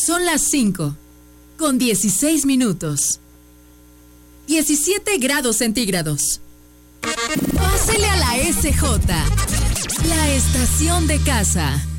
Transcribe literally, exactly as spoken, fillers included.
Son las cinco, con dieciséis minutos. diecisiete grados centígrados. Pásele a la S J, la estación de casa.